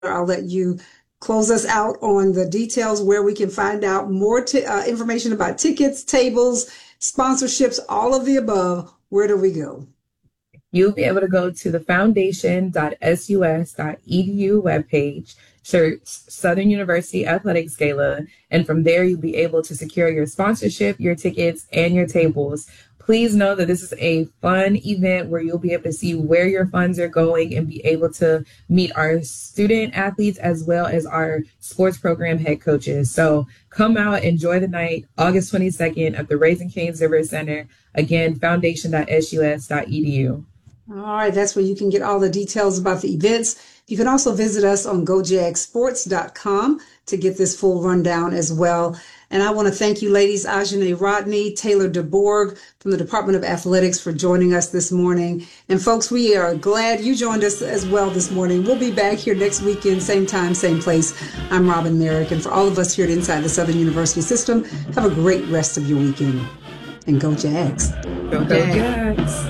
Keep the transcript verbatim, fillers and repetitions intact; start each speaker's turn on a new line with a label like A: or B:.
A: I'll let you close us out on the details where we can find out more t- uh, information about tickets, tables, sponsorships, all of the above. Where do we go?
B: You'll be able to go to the foundation dot s u s dot e d u webpage, search Southern University Athletics Gala, and from there you'll be able to secure your sponsorship, your tickets, and your tables. Please know that this is a fun event where you'll be able to see where your funds are going and be able to meet our student athletes as well as our sports program head coaches. So come out, enjoy the night, August twenty-second at the Raising Cane's River Center. Again, foundation dot s u s dot e d u.
A: All right, that's where you can get all the details about the events. You can also visit us on go jag sports dot com to get this full rundown as well. And I want to thank you, ladies, Ajane Rodney, Taylor DeBorg from the Department of Athletics for joining us this morning. And folks, we are glad you joined us as well this morning. We'll be back here next weekend, same time, same place. I'm Robin Merrick. And for all of us here at Inside the Southern University System, have a great rest of your weekend. And go Jags.
B: Go, go Jags.